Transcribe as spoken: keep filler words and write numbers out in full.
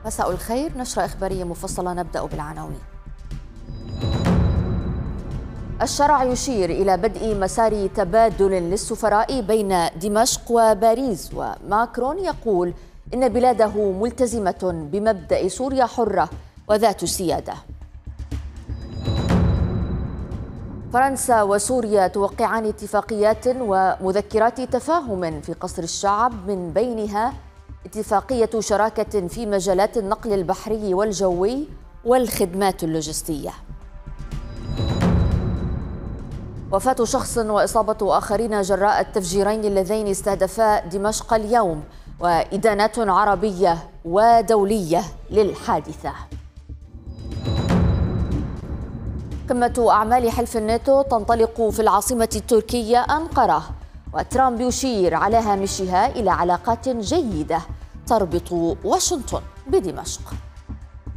مساء الخير، نشرة إخبارية مفصلة نبدأ بالعناوين. الشرع يشير إلى بدء مسار تبادل للسفراء بين دمشق وباريس، وماكرون يقول إن بلاده ملتزمة بمبدأ سوريا حرة وذات السيادة. فرنسا وسوريا توقعان اتفاقيات ومذكرات تفاهم في قصر الشعب، من بينها اتفاقية شراكة في مجالات النقل البحري والجوي والخدمات اللوجستية. وفاة شخص وإصابة آخرين جراء التفجيرين اللذين استهدفا دمشق اليوم، وإدانات عربية ودولية للحادثة. قمة أعمال حلف الناتو تنطلق في العاصمة التركية أنقرة، وترامب يشير على هامشها إلى علاقات جيدة تربط واشنطن بدمشق.